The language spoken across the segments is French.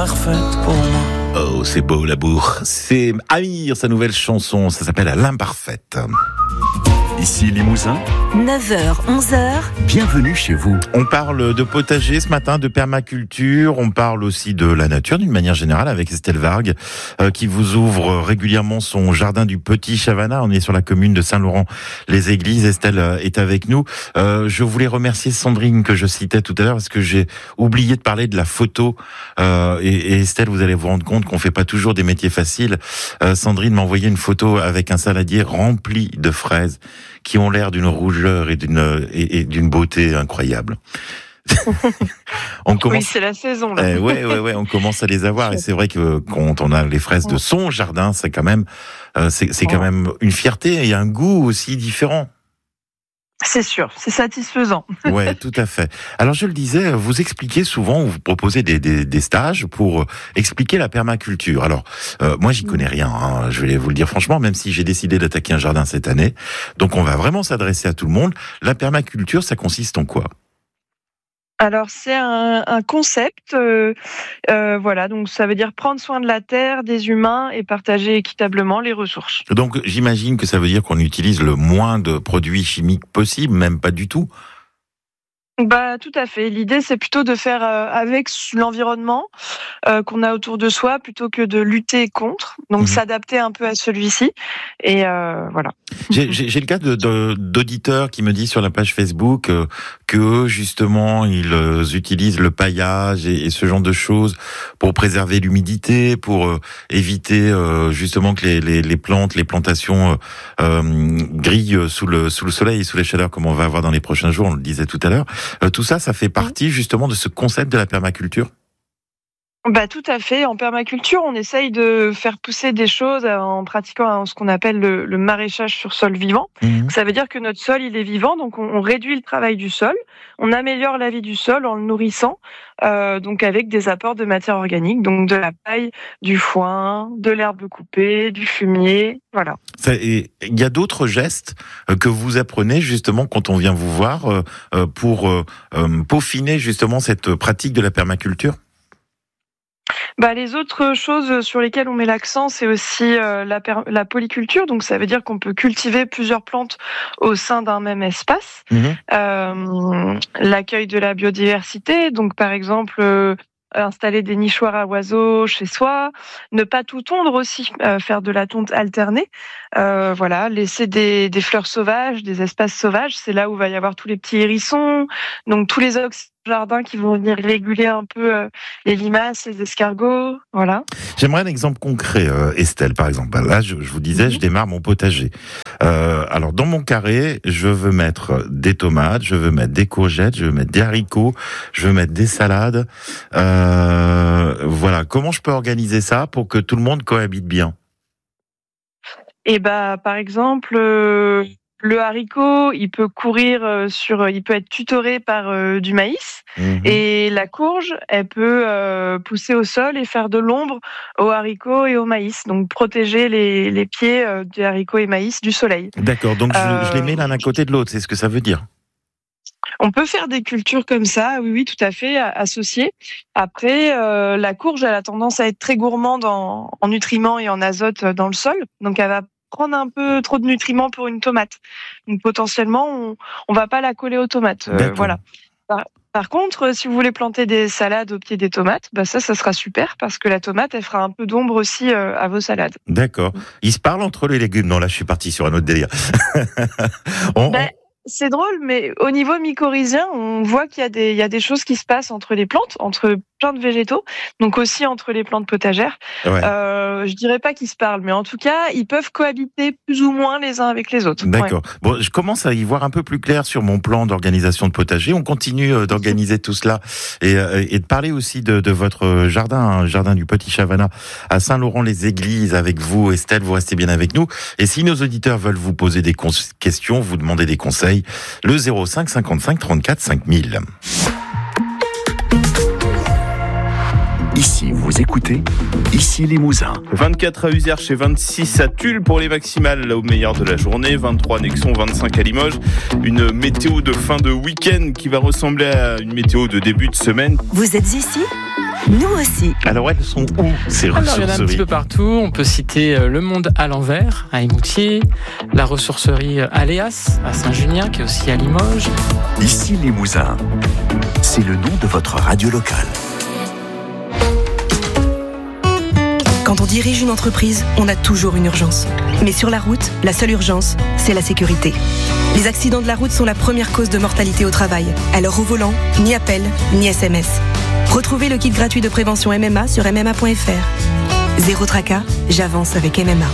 l'imparfaite pour moi. Oh, c'est beau la bourre. C'est Amir, sa nouvelle chanson, ça s'appelle L'imparfaite. Ici Limousin, 9h, 11h. bienvenue chez vous. On parle de potager ce matin, de permaculture, on parle aussi de la nature d'une manière générale avec Estelle Vargue qui vous ouvre régulièrement son jardin du Petit Chavanat. On est sur la commune de Saint-Laurent-les-Églises. Estelle est avec nous. Je voulais remercier Sandrine que je citais tout à l'heure parce que j'ai oublié de parler de la photo. Et Estelle, vous allez vous rendre compte qu'on fait pas toujours des métiers faciles. Sandrine m'a envoyé une photo avec un saladier rempli de fraises qui ont l'air d'une rougeur et d'une beauté incroyable. Oui, c'est la saison là. Ouais, on commence à les avoir et c'est vrai que quand on a les fraises de son jardin, c'est quand même quand même une fierté et un goût aussi différent. C'est sûr, c'est satisfaisant. Ouais, tout à fait. Alors je le disais, vous expliquez souvent, vous proposez des stages pour expliquer la permaculture. Alors moi j'y connais rien, hein, je vais vous le dire franchement, même si j'ai décidé d'attaquer un jardin cette année. Donc on va vraiment s'adresser à tout le monde. La permaculture, ça consiste en quoi ? Alors c'est un concept, voilà, donc ça veut dire prendre soin de la terre, des humains et partager équitablement les ressources. Donc j'imagine que ça veut dire qu'on utilise le moins de produits chimiques possible, même pas du tout. Bah tout à fait. L'idée c'est plutôt de faire avec l'environnement qu'on a autour de soi plutôt que de lutter contre. Donc s'adapter un peu à celui-ci et voilà. J'ai le cas d'auditeurs qui me disent sur la page Facebook que justement ils utilisent le paillage et ce genre de choses pour préserver l'humidité, pour éviter justement que les plantations grillent sous le soleil et sous les chaleurs comme on va avoir dans les prochains jours, on le disait tout à l'heure. Tout ça, ça fait partie justement de ce concept de la permaculture ? Bah tout à fait. En permaculture, on essaye de faire pousser des choses en pratiquant ce qu'on appelle le maraîchage sur sol vivant. Ça veut dire que notre sol, il est vivant, donc on réduit le travail du sol, on améliore la vie du sol en le nourrissant, donc avec des apports de matière organique, donc de la paille, du foin, de l'herbe coupée, du fumier, voilà. Il y a d'autres gestes que vous apprenez justement quand on vient vous voir pour peaufiner justement cette pratique de la permaculture ? Bah, les autres choses sur lesquelles on met l'accent, c'est aussi la polyculture. Donc, ça veut dire qu'on peut cultiver plusieurs plantes au sein d'un même espace. L'accueil de la biodiversité. Donc, par exemple, installer des nichoirs à oiseaux chez soi. Ne pas tout tondre aussi. Faire de la tonte alternée. Voilà, laisser des fleurs sauvages, des espaces sauvages. C'est là où va y avoir tous les petits hérissons. Donc, tous les jardins qui vont venir réguler un peu les limaces, les escargots, voilà. J'aimerais un exemple concret, Estelle, par exemple. Là, je vous disais, je démarre mon potager. Alors, dans mon carré, je veux mettre des tomates, je veux mettre des courgettes, je veux mettre des haricots, je veux mettre des salades. Voilà. Comment je peux organiser ça pour que tout le monde cohabite bien ? Et bah, par exemple, le haricot, il peut courir il peut être tutoré par du maïs. Et la courge, elle peut pousser au sol et faire de l'ombre aux haricots et au maïs. Donc protéger les pieds des haricots et maïs du soleil. D'accord, donc je les mets l'un à côté de l'autre, c'est ce que ça veut dire ? On peut faire des cultures comme ça, oui, tout à fait, associées. Après, la courge, elle a tendance à être très gourmande en nutriments et en azote dans le sol. Donc elle va prendre un peu trop de nutriments pour une tomate. Donc potentiellement, on va pas la coller aux tomates. Voilà. Par contre, si vous voulez planter des salades au pied des tomates, bah ça sera super parce que la tomate, elle fera un peu d'ombre aussi à vos salades. D'accord. Ils se parlent entre les légumes. Non, là, je suis parti sur un autre délire. C'est drôle, mais au niveau mycorhizien, on voit qu'il y a des choses qui se passent entre les plantes, entre plein de végétaux, donc aussi entre les plantes potagères. Ouais. Je dirais pas qu'ils se parlent, mais en tout cas, ils peuvent cohabiter plus ou moins les uns avec les autres. D'accord. Ouais. Bon, je commence à y voir un peu plus clair sur mon plan d'organisation de potager. On continue d'organiser tout cela et de parler aussi de votre jardin, un jardin du Petit Chavanat à Saint-Laurent-les-Églises avec vous, Estelle. Vous restez bien avec nous. Et si nos auditeurs veulent vous poser des questions, vous demander des conseils, le 05 55 34 5000. Ici, vous écoutez Ici Limousin. 24 à Uzerche et 26 à Tulle pour les maximales au meilleur de la journée. 23 à Nexon, 25 à Limoges. Une météo de fin de week-end qui va ressembler à une météo de début de semaine. Vous êtes ici ? Nous aussi. Alors elles sont où ces Alors, il y en a un petit ressourceries? peu partout. On peut citer Le Monde à l'envers, à Émoutier, la ressourcerie Aléas, à Saint-Junien, qui est aussi à Limoges. Ici Limousin, c'est le nom de votre radio locale. Quand on dirige une entreprise, on a toujours une urgence. Mais sur la route, la seule urgence, c'est la sécurité. Les accidents de la route sont la première cause de mortalité au travail. Alors au volant, ni appel, ni SMS. Retrouvez le kit gratuit de prévention MMA sur mma.fr. Zéro tracas, j'avance avec MMA.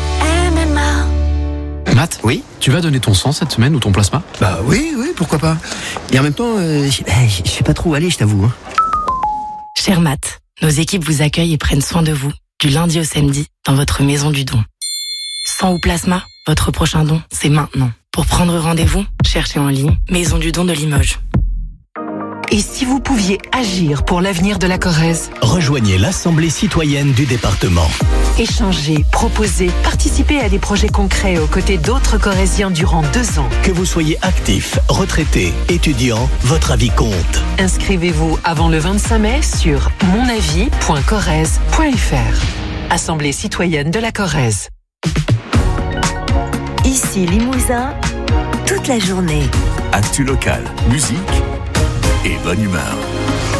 Matt, oui, tu vas donner ton sang cette semaine ou ton plasma? Bah oui, pourquoi pas. Et en même temps, je sais pas trop où aller, je t'avoue. Cher Matt, nos équipes vous accueillent et prennent soin de vous, du lundi au samedi, dans votre maison du don. Sang ou plasma, votre prochain don, c'est maintenant. Pour prendre rendez-vous, cherchez en ligne Maison du don de Limoges. Et si vous pouviez agir pour l'avenir de la Corrèze? Rejoignez l'Assemblée citoyenne du département. Échanger, proposer, participer à des projets concrets aux côtés d'autres Corréziens durant 2 ans. Que vous soyez actif, retraité, étudiant, votre avis compte. Inscrivez-vous avant le 25 mai sur monavis.corrèze.fr. Assemblée citoyenne de la Corrèze. Ici Limousin, toute la journée. Actu locale, musique et bonne humeur.